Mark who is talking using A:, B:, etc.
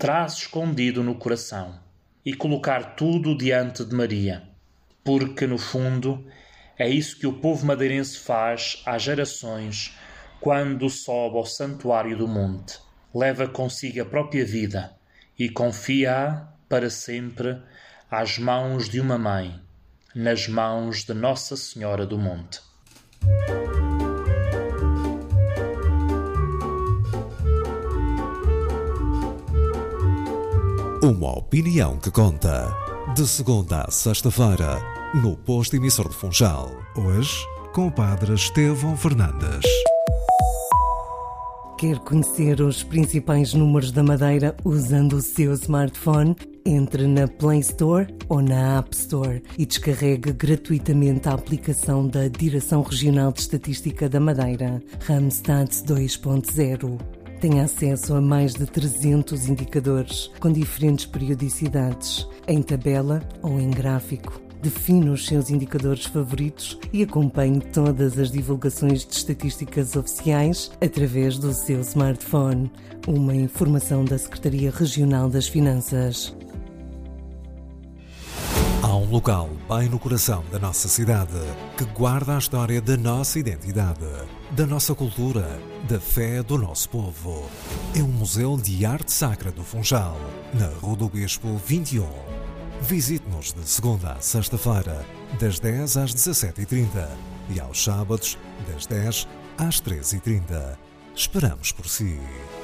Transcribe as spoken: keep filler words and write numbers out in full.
A: traz escondido no coração e colocar tudo diante de Maria, porque, no fundo, é isso que o povo madeirense faz às gerações quando sobe ao santuário do monte. Leva consigo a própria vida e confia-a para sempre às mãos de uma mãe, nas mãos de Nossa Senhora do Monte.
B: Uma opinião que conta. De segunda a sexta-feira, no posto emissor de Funchal. Hoje, com o padre Estevão Fernandes.
C: Quer conhecer os principais números da Madeira usando o seu smartphone? Entre na Play Store ou na App Store e descarregue gratuitamente a aplicação da Direção Regional de Estatística da Madeira, Randstad dois ponto zero. Tem acesso a mais de trezentos indicadores com diferentes periodicidades, em tabela ou em gráfico. Define os seus indicadores favoritos e acompanhe todas as divulgações de estatísticas oficiais através do seu smartphone. Uma informação da Secretaria Regional das Finanças.
B: Há um local bem no coração da nossa cidade que guarda a história da nossa identidade, da nossa cultura, da fé do nosso povo. É o Museu de Arte Sacra do Funchal, na Rua do Bispo vinte e um. Visite-nos de segunda a sexta-feira, das dez às dezassete e trinta e aos sábados, das dez às treze e trinta. Esperamos por si.